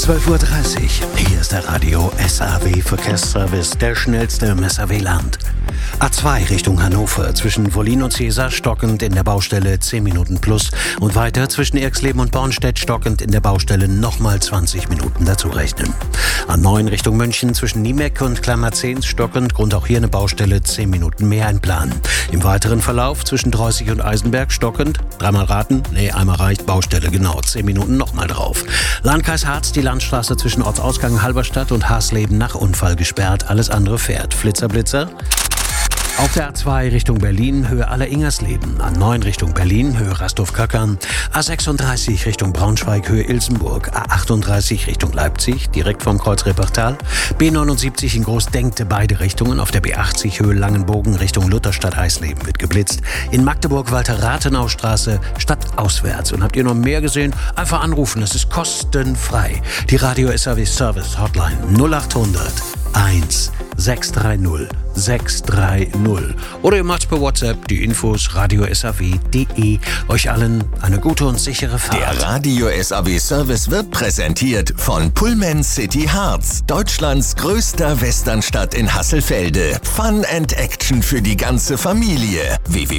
12:30 Uhr. Hier ist der Radio SAW Verkehrsservice, der schnellste im SAW-Land. A2 Richtung Hannover, zwischen Wollin und Cäsar stockend in der Baustelle 10 Minuten plus und weiter zwischen Erxleben und Bornstedt stockend in der Baustelle nochmal 20 Minuten dazu rechnen. A9 Richtung München, zwischen Niemeck und Klammerzens stockend, Grund auch hier eine Baustelle 10 Minuten mehr einplanen. Im weiteren Verlauf zwischen Dreußig und Eisenberg stockend, dreimal raten, einmal reicht, Baustelle genau, 10 Minuten nochmal drauf. Landkreis Harz, die Landstraße zwischen Ortsausgang Halberstadt und Hasleben nach Unfall gesperrt, alles andere fährt. Flitzer, Blitzer. Auf der A2 Richtung Berlin, Höhe Aller-Ingersleben. A9 Richtung Berlin, Höhe Rastorf-Köckern. A36 Richtung Braunschweig, Höhe Ilsenburg. A38 Richtung Leipzig, direkt vom Kreuz Repertal. B79 in Großdenkte, beide Richtungen. Auf der B80 Höhe Langenbogen Richtung Lutherstadt-Eisleben wird geblitzt. In Magdeburg Walter-Rathenau-Straße, stadtauswärts. Und habt ihr noch mehr gesehen? Einfach anrufen, es ist kostenfrei. Die Radio SAW Service Hotline 0800 1 630 630. Oder ihr macht's per WhatsApp, die Infos radiosaw.de. Euch allen eine gute und sichere Fahrt. Der Radio SAW Service wird präsentiert von Pullman City Harz, Deutschlands größter Westernstadt in Hasselfelde. Fun and Action für die ganze Familie.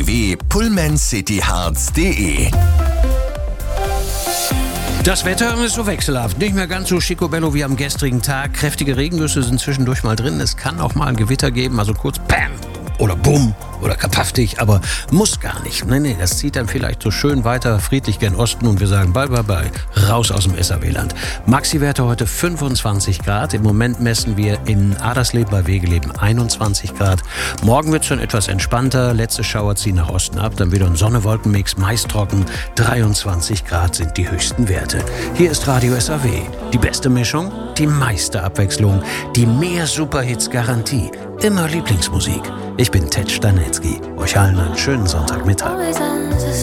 www.pullmancityharz.de. Das Wetter ist so wechselhaft, nicht mehr ganz so schicobello wie am gestrigen Tag. Kräftige Regengüsse sind zwischendurch mal drin. Es kann auch mal ein Gewitter geben, also kurz Pam oder Bumm oder kapaftig, aber muss gar nicht. Nee, das zieht dann vielleicht so schön weiter friedlich gen Osten und wir sagen bye, raus aus dem SAW-Land. Maxi-Werte heute 25 Grad. Im Moment messen wir in Adersleben bei Wegeleben 21 Grad. Morgen wird es schon etwas entspannter. Letzte Schauer ziehen nach Osten ab. Dann wieder ein Sonne-Wolken-Mix, meist trocken. 23 Grad sind die höchsten Werte. Hier ist Radio SAW. Die beste Mischung, die meiste Abwechslung, die mehr Superhits-Garantie. Immer Lieblingsmusik. Ich bin Ted Stanetzky. Euch allen einen schönen Sonntagmittag.